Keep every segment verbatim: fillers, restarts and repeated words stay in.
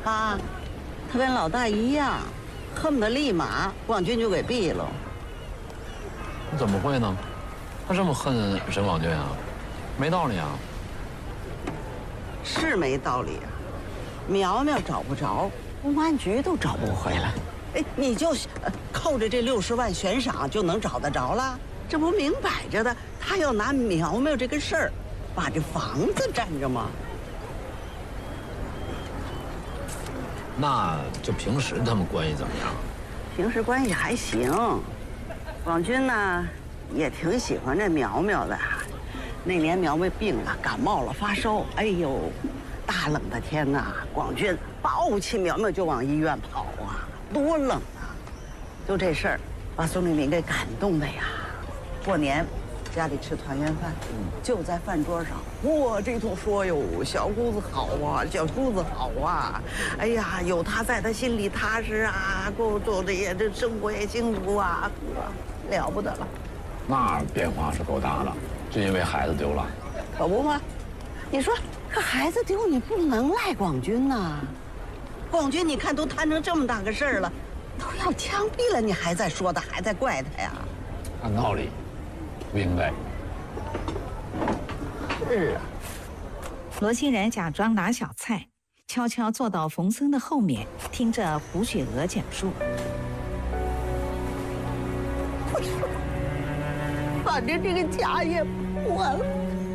啊，他跟老大一样，恨不得立马广军就给毙了。 怎么会呢？他这么恨沈广军啊？没道理啊。 是没道理啊，苗苗找不着，公安局都找不回来。哎，你就呃扣着这六十万悬赏就能找得着了？这不明摆着的，他要拿苗苗这个事儿，把这房子占着吗？ 那就平时他们关系怎么样？ 平时关系还行，广军呢也挺喜欢这苗苗的。那年苗苗病了，感冒了，发烧，哎呦，大冷的天呐，广军抱起苗苗就往医院跑啊，多冷啊！就这事儿，把孙立民给感动的呀。过年家里吃团圆饭，就在饭桌上，哇，这通说哟，小姑子好啊，小姑子好啊，哎呀，有他在，他心里踏实啊，过做的也这生活也幸福啊，了不得了。 那变化是够大的，就因为孩子丢了。 可不吗？你说，可孩子丢你不能赖广军呐。广军，你看都摊成这么大个事儿了，都要枪毙了，你还在说他，还在怪他呀？ 按道理，不应该。 是啊。 罗欣然假装拿小菜，悄悄坐到冯森的后面，听着胡雪娥讲述。 我说，反正这个家也破了。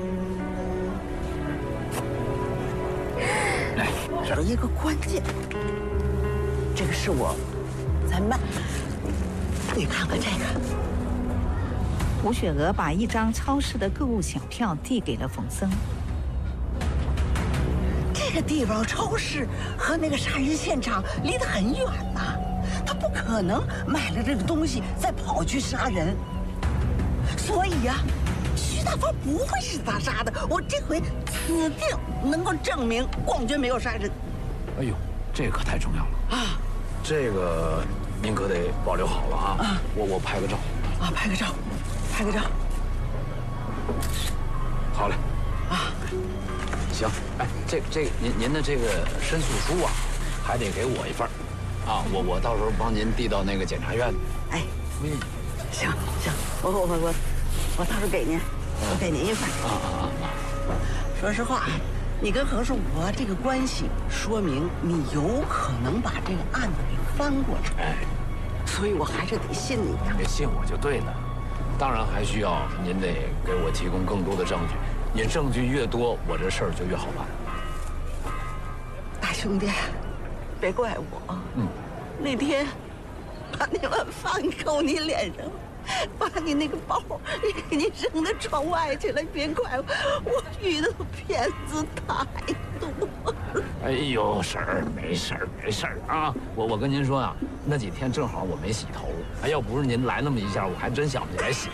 来， 有一个关键，这个是我在卖，你看看这个。 胡雪娥把一张超市的购物小票递给了冯森。 这个地方超市和那个杀人现场离得很远呐，他不可能买了这个东西再跑去杀人。所以呀、啊，徐大芳不会是他杀的，我这回指定能够证明广军没有杀人。 哎呦，这可太重要了啊！这个您可得保留好了啊！啊我我拍个照啊，拍个照。拍个照， 好嘞，啊，行，哎，这这个您您的这个申诉书啊，还得给我一份啊，我我到时候帮您递到那个检察院。 哎，嗯，行行，我我我我我到时候给您，我给您一份。啊啊啊啊！说实话，你跟何树国这个关系，说明你有可能把这个案子给翻过来。哎，所以我还是得信你呀。 别信我就对了。当然还需要您得给我提供更多的证据，你证据越多，我这事儿就越好办。 大兄弟，别怪我。嗯，那天把那碗饭扣你脸上，把你那个包给你扔到窗外去了，别怪我，我遇到骗子太多了。 哎呦，婶儿，没事儿，没事儿啊！我我跟您说啊，那几天正好我没洗头，哎，要不是您来那么一下，我还真想不起来洗。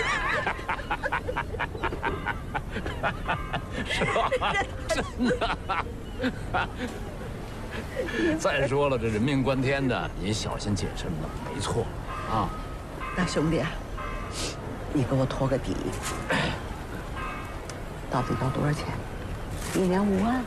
是吧？真的。再说了，这人命关天的，您小心谨慎的，没错啊。 大兄弟，你给我托个底，到底要多少钱？一年五万？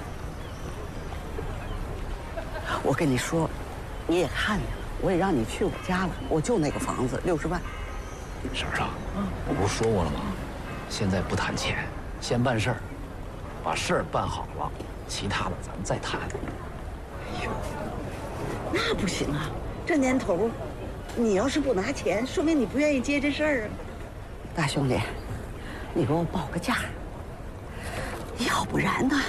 我跟你说，你也看见了，我也让你去我家了，我就那个房子，六十万。 婶儿啊，我不是说过了吗？现在不谈钱，先办事儿，把事儿办好了，其他的咱们再谈。 哎呦，那不行啊！这年头，你要是不拿钱，说明你不愿意接这事儿啊。大兄弟，你给我报个价，要不然呢，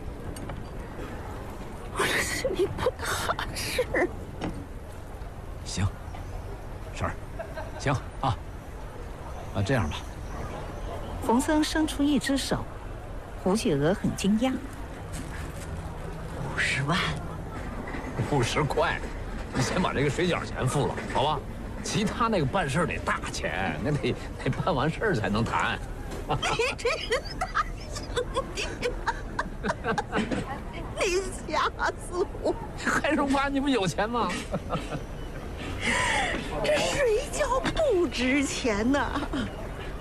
我这心里不踏实。 行，婶儿，行啊，啊这样吧。 冯森伸出一只手，胡雪娥很惊讶。 五十万， 五十块，你先把这个水饺钱付了，好吧？其他那个办事得大钱，那得得办完事儿才能谈。 你这个大兄弟，你吓死我！ 还是怕你们有钱吗？ 这水饺不值钱呐。